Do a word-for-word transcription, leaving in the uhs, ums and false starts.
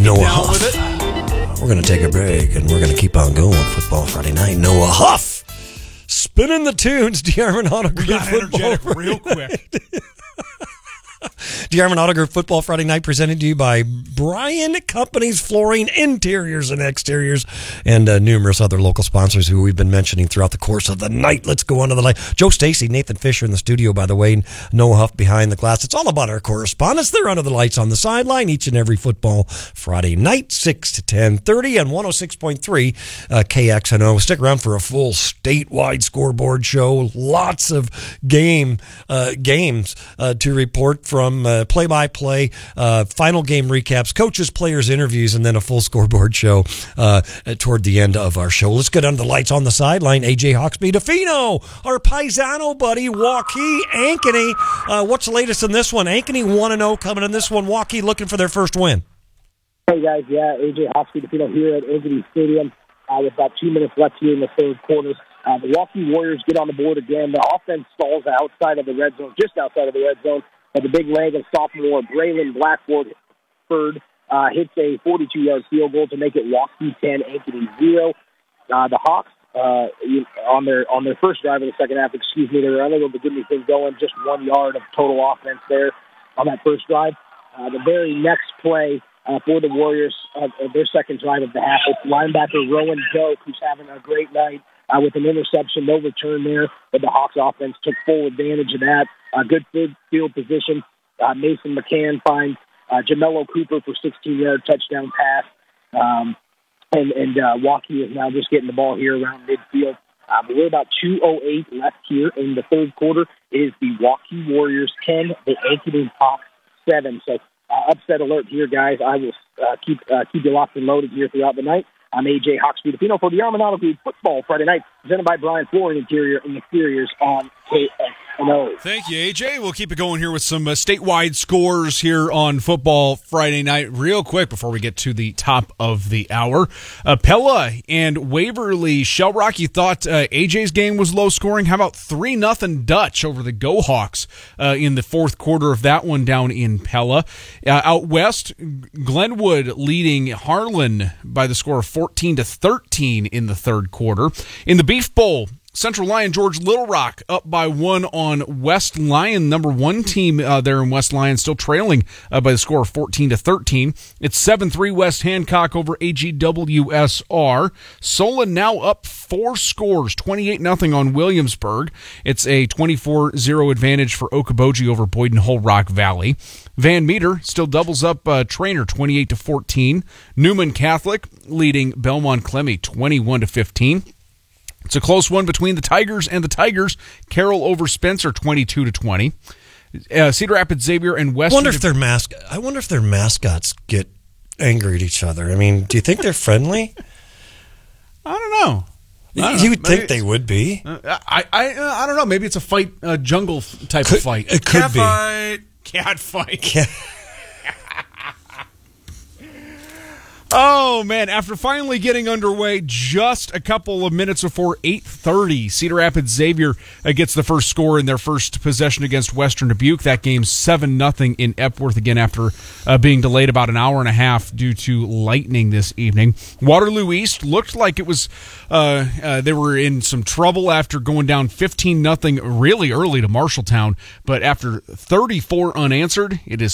Noah down Huff. with it. We're going to take a break, and we're going to keep on going. Football Friday night. Noah Huff spinning the tunes. DeArmond Auto Group We got Football energetic real quick. DeArmond Auto Group Football Friday night presented to you by Bryan Companies Flooring, Interiors and Exteriors, and uh, numerous other local sponsors who we've been mentioning throughout the course of the night. Let's go on to the light. Joe Stacy, Nathan Fisher in the studio, by the way, Noah Huff behind the glass. It's all about our correspondents. They're under the lights on the sideline each and every football Friday night, six to ten thirty on one oh six point three uh, K X N O. Stick around for a full statewide scoreboard show. Lots of game uh, games uh, to report from uh, play-by-play, uh, final game recaps, coaches, players, interviews, and then a full scoreboard show uh, toward the end of our show. Let's get under the lights on the sideline. A J Hawksby DeFino, our paisano buddy, Waukee Ankeny. Uh, what's the latest in this one? Ankeny one and oh coming in this one. Waukee looking for their first win. Hey, guys. Yeah, A J Hawksby DeFino here at Ankeny Stadium uh, with about two minutes left here in the third quarter. Uh, the Waukee Warriors get on the board again. The offense stalls outside of the red zone, just outside of the red zone. But the big leg of sophomore Braylon Blackford uh, hits a forty-two-yard field goal to make it Waukee ten, Ankeny zero. Uh, the Hawks, uh, on their on their first drive of the second half, excuse me, they were unable to get anything going, just one yard of total offense there on that first drive. Uh, the very next play uh, for the Warriors, uh, their second drive of the half, it's linebacker Rowan Doak, who's having a great night. Uh, with an interception, no return there, but the Hawks offense took full advantage of that. Uh, good field position. Uh, Mason McCann finds uh, Jamello Cooper for sixteen-yard touchdown pass. Um, and and uh, Waukee is now just getting the ball here around midfield. Uh, but we're about two oh eight left here in the third quarter. It is the Waukee Warriors ten, the Ankeny Hawks seven. So uh, upset alert here, guys. I will uh, keep uh, keep you locked and loaded here throughout the night. I'm A J Hawksby DeFino for the DeArmond Auto Group Football Friday night, presented by Bryan Flooring Interior and Exteriors on K X N O. Thank you, A J. We'll keep it going here with some uh, statewide scores here on Football Friday night. Real quick before we get to the top of the hour. Uh, Pella and Waverly Shell Rock, you thought uh, A J's game was low scoring. How about three nothing Dutch over the Go Hawks uh, in the fourth quarter of that one down in Pella? Uh, out west, Glenwood leading Harlan by the score of fourteen to thirteen in the third quarter. In the Beef Bowl, Central Lyon George Little Rock up by one on West Lyon, number one team uh, there in West Lyon, still trailing uh, by the score of fourteen to thirteen. It's seven three West Hancock over A G W S R. Solon now up four scores, twenty-eight nothing on Williamsburg. It's a twenty-four zero advantage for Okoboji over Boyden Hull Rock Valley. Van Meter still doubles up uh, Trainer twenty-eight to fourteen. Newman Catholic leading Belmont Clemmy twenty-one to fifteen. It's a close one between the Tigers and the Tigers. Carroll over Spencer twenty-two to twenty. Uh, Cedar Rapids Xavier and Western. I wonder if their mas- I wonder if their mascots get angry at each other. I mean, do you think they're friendly? I don't know. I don't you know. would Maybe think they would be. Uh, I I uh, I don't know. Maybe it's a fight, uh, jungle type Could- of fight. it could Cat be. fight. Cat fight. Cat- Oh, man, after finally getting underway just a couple of minutes before eight thirty, Cedar Rapids Xavier uh, gets the first score in their first possession against Western Dubuque. That game seven nothing in Epworth again after uh, being delayed about an hour and a half due to lightning this evening. Waterloo East looked like it was uh, uh, they were in some trouble after going down fifteen nothing really early to Marshalltown, but after thirty-four unanswered, it is